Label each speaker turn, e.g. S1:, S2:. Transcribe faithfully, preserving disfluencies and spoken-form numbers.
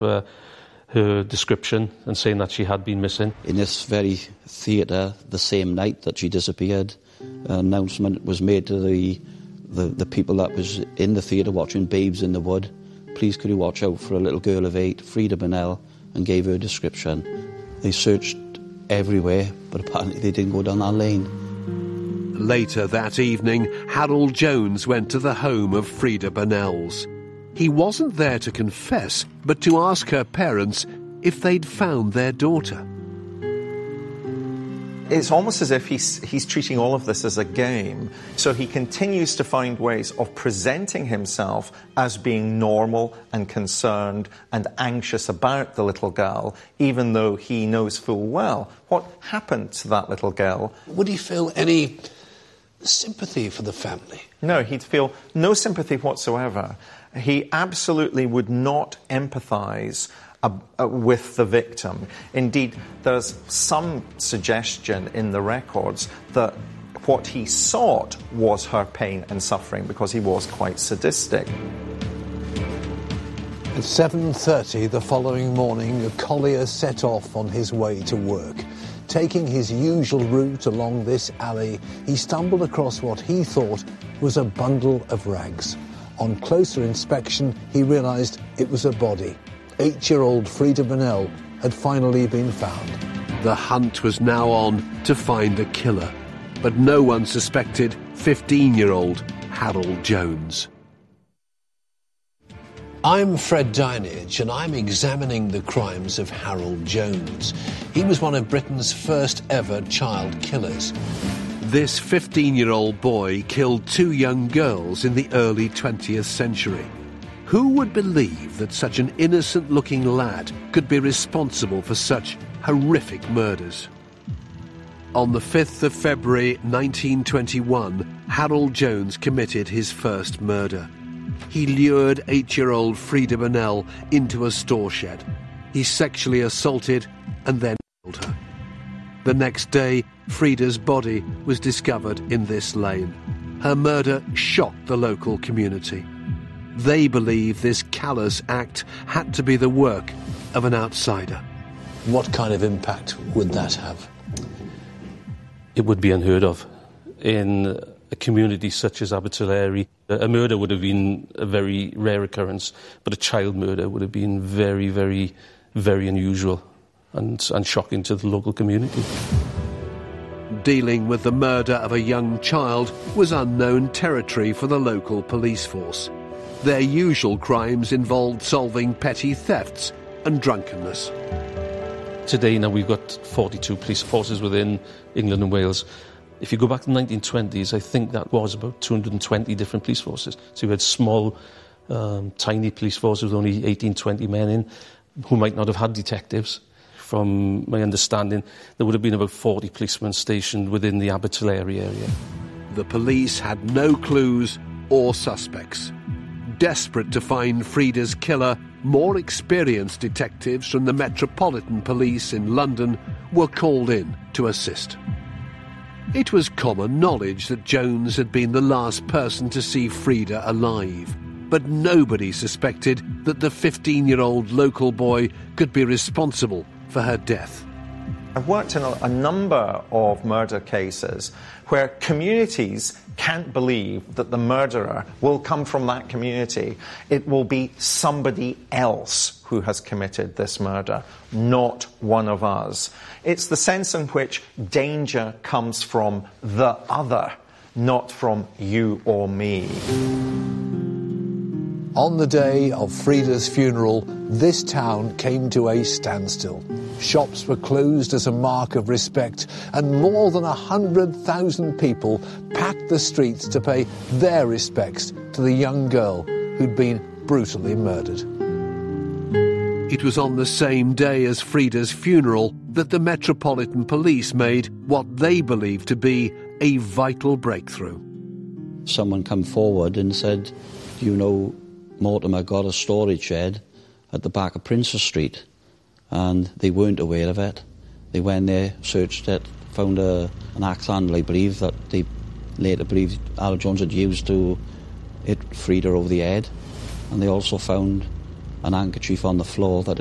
S1: Uh, her description and saying that she had been missing.
S2: In this very theatre, the same night that she disappeared, an announcement was made to the, the, the people that was in the theatre watching Babes in the Wood. Please could you watch out for a little girl of eight, Frida Burnell, and gave her a description. They searched everywhere, but apparently they didn't go down that lane.
S3: Later that evening, Harold Jones went to the home of Frida Burnell's. He wasn't there to confess, but to ask her parents if they'd found their daughter.
S4: It's almost as if he's, he's treating all of this as a game. So he continues to find ways of presenting himself as being normal and concerned and anxious about the little girl, even though he knows full well what happened to that little girl.
S5: Would he feel any sympathy for the family?
S4: No, he'd feel no sympathy whatsoever. He absolutely would not empathise uh, uh, with the victim. Indeed, there's some suggestion in the records that what he sought was her pain and suffering because he was quite sadistic.
S5: At seven thirty the following morning, a collier set off on his way to work. Taking his usual route along this alley, he stumbled across what he thought was a bundle of rags. On closer inspection, he realised it was a body. Eight-year-old Frida Burnell had finally been found.
S3: The hunt was now on to find the killer, but no one suspected fifteen-year-old Harold Jones.
S5: I'm Fred Dinage, and I'm examining the crimes of Harold Jones. He was one of Britain's first ever child killers.
S3: This fifteen-year-old boy killed two young girls in the early twentieth century. Who would believe that such an innocent-looking lad could be responsible for such horrific murders? On the fifth of February nineteen twenty-one, Harold Jones committed his first murder. He lured eight-year-old Frida Burnell into a store shed. He sexually assaulted and then killed her. The next day, Frida's body was discovered in this lane. Her murder shocked the local community. They believe this callous act had to be the work of an outsider.
S5: What kind of impact would that have?
S1: It would be unheard of. In a community such as Abertillery, a murder would have been a very rare occurrence, but a child murder would have been very, very, very unusual and, and shocking to the local community.
S3: Dealing with the murder of a young child was unknown territory for the local police force. Their usual crimes involved solving petty thefts and drunkenness.
S1: Today now we've got forty-two police forces within England and Wales. If you go back to the nineteen twenties, I think that was about two hundred twenty different police forces. So you had small, um, tiny police forces with only eighteen, twenty men in, who might not have had detectives. From my understanding, there would have been about forty policemen stationed within the Abertillery area.
S3: The police had no clues or suspects. Desperate to find Frida's killer, more experienced detectives from the Metropolitan Police in London were called in to assist. It was common knowledge that Jones had been the last person to see Frida alive, but nobody suspected that the fifteen-year-old local boy could be responsible for her death.
S4: I've worked in a, a number of murder cases where communities can't believe that the murderer will come from that community. It will be somebody else who has committed this murder, not one of us. It's the sense in which danger comes from the other, not from you or me.
S5: On the day of Frida's funeral, this town came to a standstill. Shops were closed as a mark of respect, and more than a hundred thousand people packed the streets to pay their respects to the young girl who'd been brutally murdered.
S3: It was on the same day as Frida's funeral that the Metropolitan Police made what they believed to be a vital breakthrough.
S2: Someone come forward and said, you know, Mortimer got a storage shed at the back of Princess Street, and they weren't aware of it. They went there, searched it, found a, an axe handle, I believe, that they later believed Harold Jones had used to hit Frida over the head. And they also found an handkerchief on the floor that